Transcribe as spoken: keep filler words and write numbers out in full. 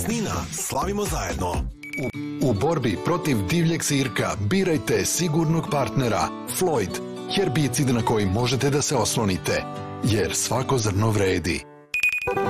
Snina, slavimo zajedno. U, u borbi protiv divljeg sirka birajte sigurnog partnera Floyd, herbicid na koji možete da se oslonite, jer svako zrno vredi.